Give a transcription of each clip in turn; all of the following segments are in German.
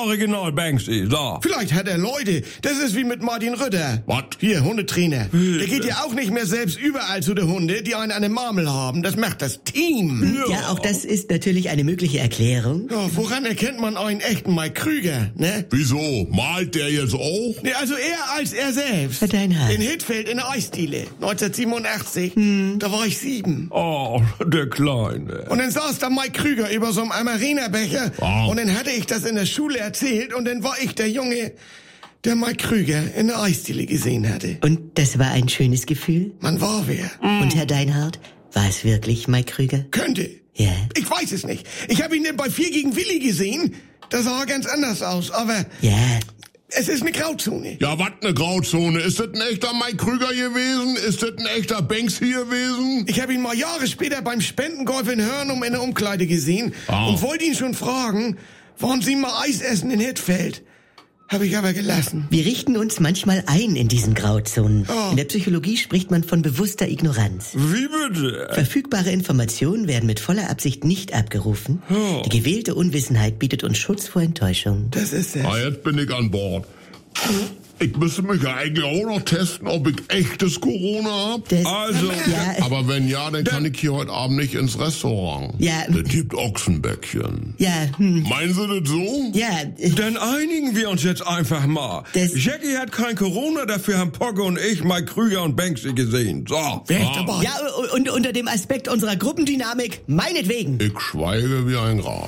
Original Banksy, so. Vielleicht hat er Leute. Das ist wie mit Martin Rütter. Was? Hier, Hundetrainer. Der geht ja auch nicht mehr selbst überall zu den Hunde, die einen an der Marmel haben. Das macht das Team. Ja, auch das ist natürlich eine mögliche Erklärung. Ja, woran erkennt man einen echten Mike Krüger, ne? Wieso? Malt der jetzt auch? Ne, also eher als er selbst. Herr Deinhardt. In Hittfeld in der Eisdiele, 1987. Da war ich 7. Oh, der Kleine. Und dann saß da Mike Krüger über so einem Amarena-Becher. Und dann hatte ich das in der Schule erzählt und dann war ich der Junge, der Mike Krüger in der Eisdiele gesehen hatte. Und das war ein schönes Gefühl? Man war wer. Und Herr Deinhardt, war es wirklich Mike Krüger? Könnte. Ja. Ich weiß es nicht. Ich habe ihn denn bei 4 gegen Willi gesehen. Da sah er ganz anders aus, aber Ja. es ist eine Grauzone. Ja, was eine Grauzone? Ist das ein echter Mike Krüger gewesen? Ist das ein echter Banksy gewesen? Ich habe ihn mal Jahre später beim Spendengolf in Hörnum in der Umkleide gesehen und wollte ihn schon fragen, wollen Sie mal Eis essen in Hittfeld? Habe ich aber gelassen. Wir richten uns manchmal ein in diesen Grauzonen. Oh. In der Psychologie spricht man von bewusster Ignoranz. Wie bitte? Verfügbare Informationen werden mit voller Absicht nicht abgerufen. Die gewählte Unwissenheit bietet uns Schutz vor Enttäuschung. Das ist es. Ah, jetzt bin ich an Bord. Ich müsste mich ja eigentlich auch noch testen, ob ich echtes Corona hab. Also, Ja, Aber wenn ja, dann kann ich hier heute Abend nicht ins Restaurant. Ja. Das gibt Ochsenbäckchen. ja, Meinen Sie das so? ja, dann einigen wir uns jetzt einfach mal. Jackie hat kein Corona, dafür haben Pogge und ich Mike Krüger und Banksy gesehen. So. Wer ist dabei? ja, und unter dem Aspekt unserer Gruppendynamik, meinetwegen. Ich schweige wie ein Grab.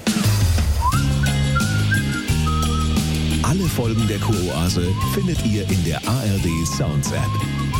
Alle Folgen der Kuroase findet ihr in der ARD Sounds App.